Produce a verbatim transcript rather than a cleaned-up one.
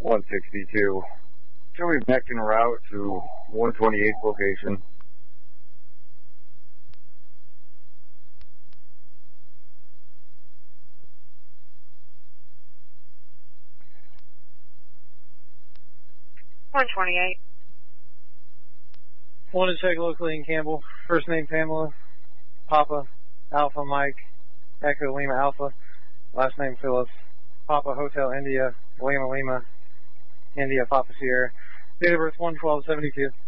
one sixty-two. Show me connecting route to one twenty-eight location. one twenty-eight. Want to check locally in Campbell. First name Pamela, Papa, Alpha Mike, Echo Lima Alpha, last name Phillips, Papa Hotel India, Lima Lima, India Papa Sierra. Date of birth one twelve seventy-two.